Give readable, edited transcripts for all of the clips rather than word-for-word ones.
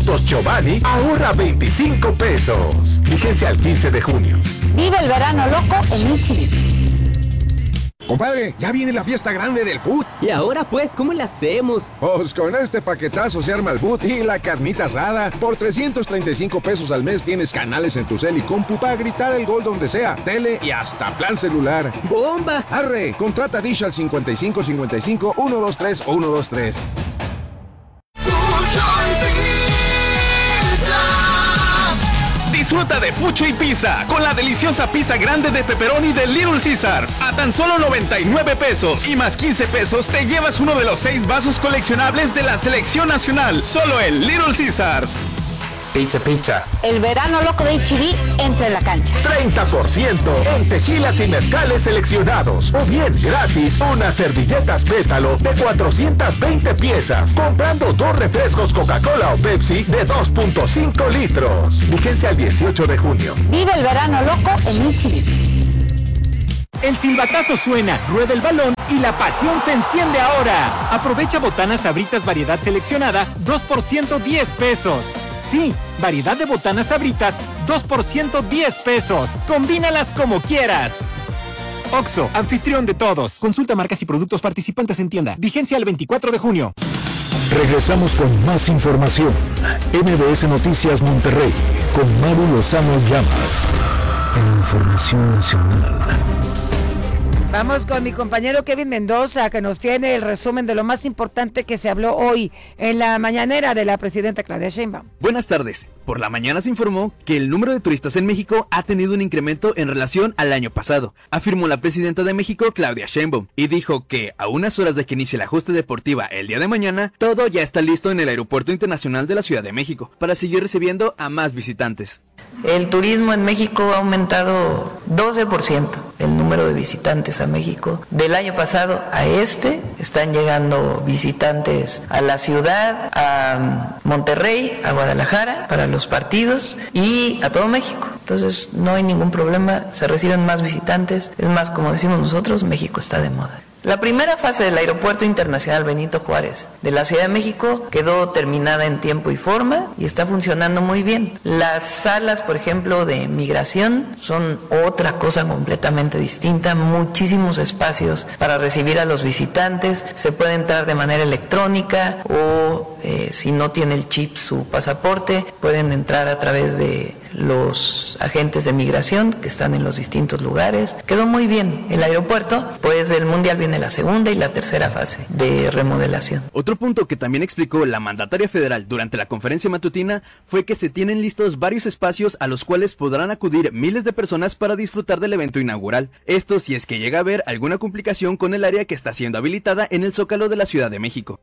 productos Giovanni, ahorra 25 pesos. Vigencia al 15 de junio. Vive el verano loco en Ichibi. Compadre, ya viene la fiesta grande del food. ¿Y ahora pues cómo le hacemos? Pues con este paquetazo se arma el food y la carnita asada. Por 335 pesos al mes tienes canales en tu cel y compu para gritar el gol donde sea, tele y hasta plan celular. ¡Bomba! Arre, contrata Dish al 55 55 123 123. Disfruta de Fucho y Pizza con la deliciosa pizza grande de pepperoni de Little Caesars a tan solo 99 pesos y más 15 pesos te llevas uno de los 6 vasos coleccionables de la selección nacional, solo en Little Caesars. Pizza. El verano loco de Ichibi entra en la cancha. 30% en tequilas y mezcales seleccionados. O bien gratis unas servilletas pétalo de 420 piezas. Comprando 2 refrescos Coca-Cola o Pepsi de 2.5 litros. Vigencia al 18 de junio. Vive el verano loco en Ichibi. El silbatazo suena, rueda el balón y la pasión se enciende ahora. Aprovecha botanas Sabritas variedad seleccionada, 2% 10 pesos. Sí, variedad de botanas Sabritas, 2% 10 pesos. Combínalas como quieras. Oxxo, anfitrión de todos. Consulta marcas y productos participantes en tienda. Vigencia el 24 de junio. Regresamos con más información. MBS Noticias Monterrey, con Maru Lozano Llamas. En Información Nacional. Vamos con mi compañero Kevin Mendoza, que nos tiene el resumen de lo más importante que se habló hoy en la mañanera de la presidenta Claudia Sheinbaum. Buenas tardes. Por la mañana se informó que el número de turistas en México ha tenido un incremento en relación al año pasado, afirmó la presidenta de México, Claudia Sheinbaum, y dijo que a unas horas de que inicie el ajuste deportiva el día de mañana, todo ya está listo en el Aeropuerto Internacional de la Ciudad de México para seguir recibiendo a más visitantes. El turismo en México ha aumentado 12%, el número de visitantes a México. Del año pasado a este están llegando visitantes a la ciudad, a Monterrey, a Guadalajara, para los partidos y a todo México. Entonces no hay ningún problema, se reciben más visitantes. Es más, como decimos nosotros, México está de moda. La primera fase del Aeropuerto Internacional Benito Juárez de la Ciudad de México quedó terminada en tiempo y forma y está funcionando muy bien. Las salas, por ejemplo, de migración son otra cosa completamente distinta, muchísimos espacios para recibir a los visitantes, se puede entrar de manera electrónica o si no tiene el chip su pasaporte, pueden entrar a través de los agentes de migración que están en los distintos lugares. Quedó muy bien el aeropuerto, pues del Mundial viene la segunda y la tercera fase de remodelación. Otro punto que también explicó la mandataria federal durante la conferencia matutina fue que se tienen listos varios espacios a los cuales podrán acudir miles de personas para disfrutar del evento inaugural. Esto si es que llega a haber alguna complicación con el área que está siendo habilitada en el Zócalo de la Ciudad de México.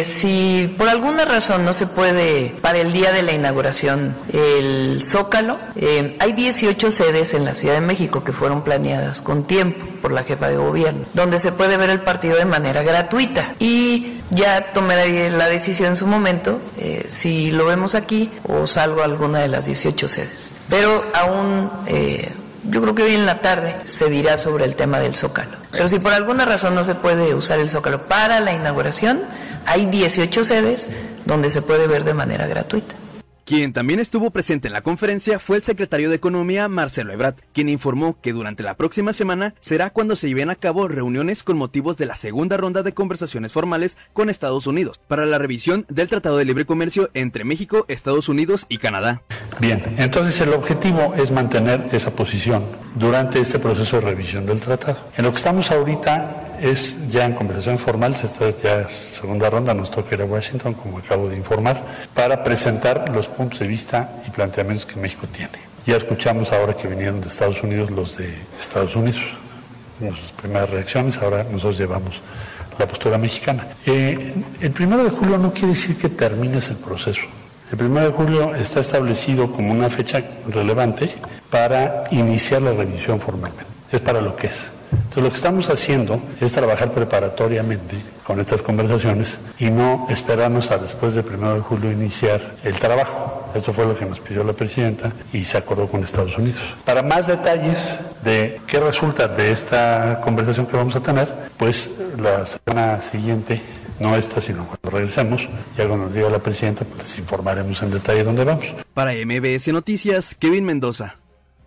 Si por alguna razón no se puede para el día de la inauguración el Zócalo, hay 18 sedes en la Ciudad de México que fueron planeadas con tiempo por la jefa de gobierno, donde se puede ver el partido de manera gratuita. Y ya tomé la decisión en su momento, si lo vemos aquí o salgo a alguna de las 18 sedes. Pero aún, yo creo que hoy en la tarde se dirá sobre el tema del Zócalo. Pero si por alguna razón no se puede usar el Zócalo para la inauguración, hay 18 sedes donde se puede ver de manera gratuita. Quien también estuvo presente en la conferencia fue el secretario de Economía, Marcelo Ebrard, quien informó que durante la próxima semana será cuando se lleven a cabo reuniones con motivos de la segunda ronda de conversaciones formales con Estados Unidos para la revisión del Tratado de Libre Comercio entre México, Estados Unidos y Canadá. Bien, entonces el objetivo es mantener esa posición durante este proceso de revisión del tratado. En lo que estamos ahorita es ya en conversación formal, esta es ya segunda ronda, nos toca ir a Washington, como acabo de informar, para presentar los puntos de vista y planteamientos que México tiene. Ya escuchamos ahora que vinieron de Estados Unidos los de Estados Unidos, nuestras primeras reacciones, ahora nosotros llevamos la postura mexicana. El 1 de julio no quiere decir que termines el proceso. El 1 de julio está establecido como una fecha relevante para iniciar la revisión formalmente. Es para lo que es. Entonces lo que estamos haciendo es trabajar preparatoriamente con estas conversaciones y no esperarnos a después del 1 de julio iniciar el trabajo. Esto fue lo que nos pidió la presidenta y se acordó con Estados Unidos. Para más detalles de qué resulta de esta conversación que vamos a tener, pues la semana siguiente no esta, sino cuando regresemos. Ya cuando nos diga la presidenta, pues les informaremos en detalle dónde vamos. Para MBS Noticias, Kevin Mendoza.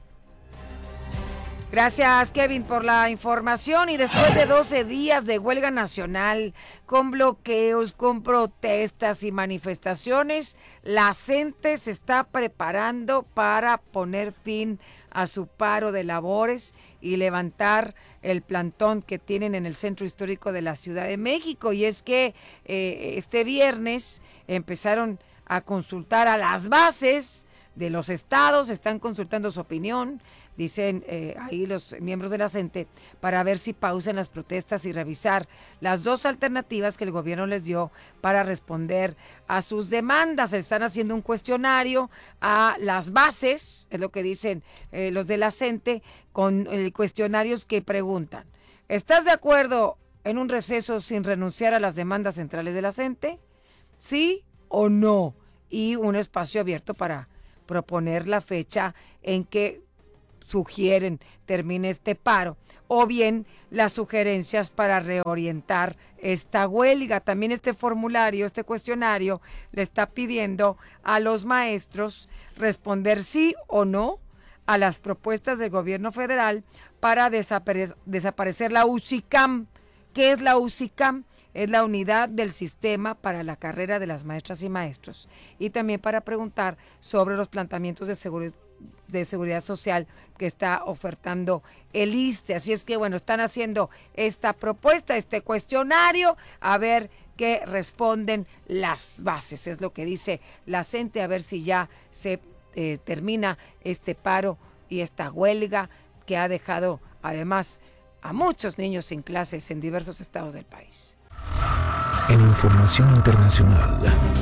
Gracias, Kevin, por la información. Y después de 12 días de huelga nacional, con bloqueos, con protestas y manifestaciones, la CENTE se está preparando para poner fin a su paro de labores y levantar el plantón que tienen en el centro histórico de la Ciudad de México. Y es que este viernes empezaron a consultar a las bases de los estados, están consultando su opinión, dicen ahí los miembros de la CENTE, para ver si pausan las protestas y revisar las dos alternativas que el gobierno les dio para responder a sus demandas. Están haciendo un cuestionario a las bases, es lo que dicen los de la CENTE, con cuestionarios que preguntan: ¿estás de acuerdo en un receso sin renunciar a las demandas centrales de la CENTE? ¿Sí o no? Y un espacio abierto para proponer la fecha en que sugieren termine este paro, o bien las sugerencias para reorientar esta huelga. También este formulario, este cuestionario, le está pidiendo a los maestros responder sí o no a las propuestas del gobierno federal para desaparecer la UCICAM. ¿Qué es la UCICAM? Es la unidad del sistema para la carrera de las maestras y maestros. Y también para preguntar sobre los planteamientos de seguridad social que está ofertando el ISSSTE. Así es que, bueno, están haciendo esta propuesta, este cuestionario, a ver qué responden las bases. Es lo que dice la CENTE, a ver si ya se termina este paro y esta huelga que ha dejado, además, a muchos niños sin clases en diversos estados del país. En información internacional,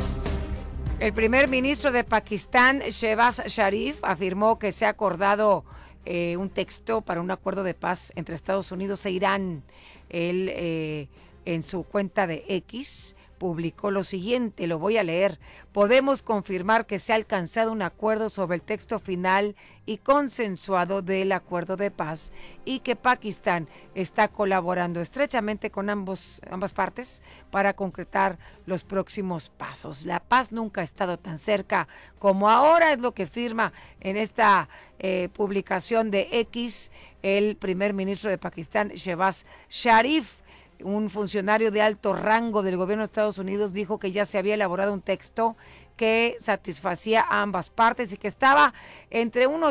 el primer ministro de Pakistán, Shehbaz Sharif, afirmó que se ha acordado un texto para un acuerdo de paz entre Estados Unidos e Irán. Él, en su cuenta de X, publicó lo siguiente, lo voy a leer: podemos confirmar que se ha alcanzado un acuerdo sobre el texto final y consensuado del acuerdo de paz y que Pakistán está colaborando estrechamente con ambas partes para concretar los próximos pasos. La paz nunca ha estado tan cerca como ahora, es lo que firma en esta publicación de X el primer ministro de Pakistán, Shehbaz Sharif. Un funcionario de alto rango del gobierno de Estados Unidos dijo que ya se había elaborado un texto que satisfacía a ambas partes y que estaba entre un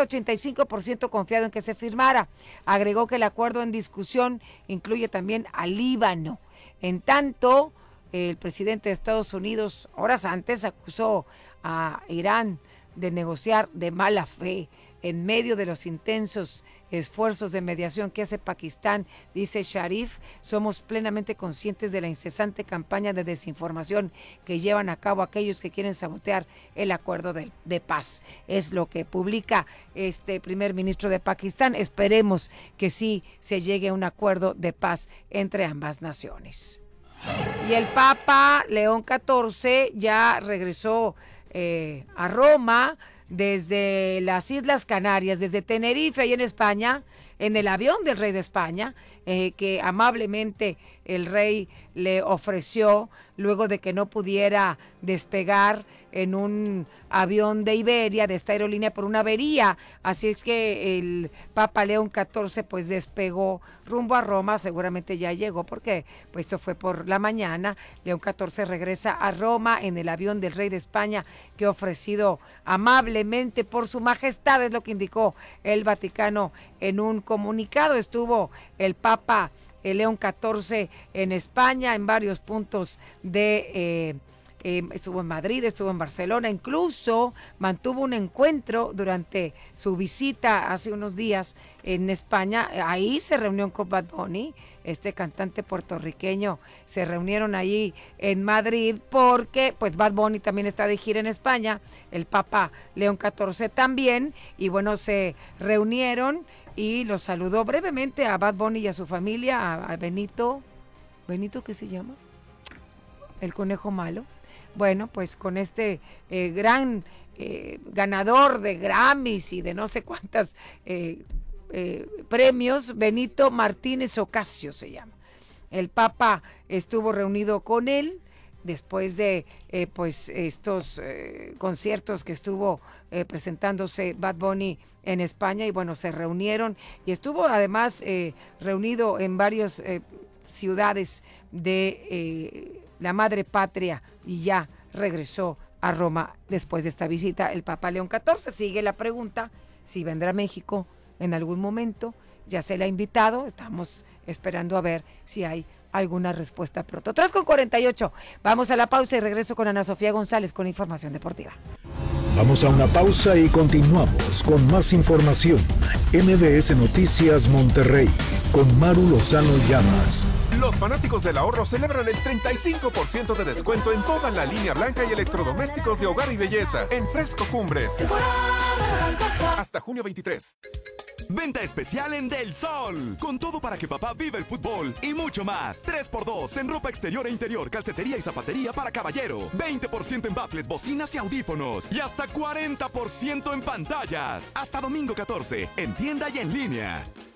80-85% confiado en que se firmara. Agregó que el acuerdo en discusión incluye también al Líbano. En tanto, el presidente de Estados Unidos, horas antes, acusó a Irán de negociar de mala fe en medio de los intensos esfuerzos de mediación que hace Pakistán. Dice Sharif: somos plenamente conscientes de la incesante campaña de desinformación que llevan a cabo aquellos que quieren sabotear el acuerdo de paz. Es lo que publica este primer ministro de Pakistán. Esperemos que sí se llegue a un acuerdo de paz entre ambas naciones. Y el Papa León XIV ya regresó a Roma desde las Islas Canarias, desde Tenerife, ahí en España, en el avión del rey de España, que amablemente el rey le ofreció luego de que no pudiera despegar en un avión de Iberia, de esta aerolínea, por una avería. Así es que el Papa León XIV pues despegó rumbo a Roma, seguramente ya llegó porque pues esto fue por la mañana. León XIV regresa a Roma en el avión del rey de España, que ha ofrecido amablemente por su majestad, es lo que indicó el Vaticano en un comunicado. Estuvo el Papa León XIV en España, en varios puntos de estuvo en Madrid, estuvo en Barcelona, incluso mantuvo un encuentro durante su visita hace unos días en España. Ahí se reunió con Bad Bunny, este cantante puertorriqueño. Se reunieron ahí en Madrid porque pues Bad Bunny también está de gira en España, el Papa León XIV también, y bueno, se reunieron y los saludó brevemente a Bad Bunny y a su familia, a Benito, ¿qué se llama? El conejo malo. Bueno, pues con este gran ganador de Grammys y de no sé cuántas premios, Benito Martínez Ocasio se llama. El Papa estuvo reunido con él después de estos conciertos que estuvo presentándose Bad Bunny en España, y bueno, se reunieron y estuvo además reunido en varias ciudades de la madre patria, y ya regresó a Roma después de esta visita el Papa León XIV. Sigue la pregunta si vendrá a México en algún momento. Ya se le ha invitado, estamos esperando a ver si hay alguna respuesta pronto. 3:48, vamos a la pausa y regreso con Ana Sofía González con información deportiva. Vamos a una pausa y continuamos con más información. MBS Noticias Monterrey, con Maru Lozano Llamas. Los fanáticos del ahorro celebran el 35% de descuento en toda la línea blanca y electrodomésticos de hogar y belleza en Fresco Cumbres. Hasta junio 23. Venta especial en Del Sol, con todo para que papá viva el fútbol y mucho más. 3x2 en ropa exterior e interior, calcetería y zapatería para caballero. 20% en baffles, bocinas y audífonos. Y hasta 40% en pantallas. Hasta domingo 14, en tienda y en línea.